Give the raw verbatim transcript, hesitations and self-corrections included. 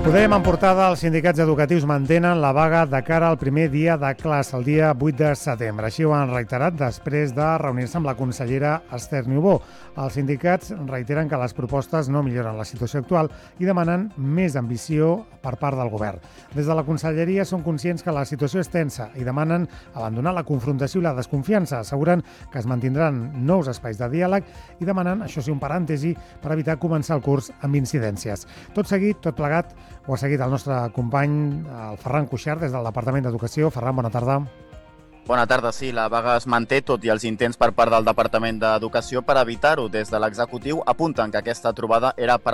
Podem en portada, els sindicats educatius mantenen la vaga de cara al primer dia de classe, el dia vuit de setembre. Així ho han reiterat després de reunir-se amb la consellera Esther Niubó. Els sindicats reiteren que les propostes no milloren la situació actual i demanen més ambició per part del govern. Des de la conselleria són conscients que la situació és tensa i demanen abandonar la confrontació i la desconfiança. Asseguren que es mantindran nous espais de diàleg i demanen, això sí, un parèntesi per evitar començar el curs amb incidències. Tot seguit, tot plegat, ho ha seguit el nostre company, el Ferran Cuixart, des del Departament d'Educació. Ferran, bona tarda. Bona tarda, sí. La vaga es manté, tot i els intents per part del Departament d'Educació per evitar-ho. Des de l'executiu apunten que aquesta trobada era per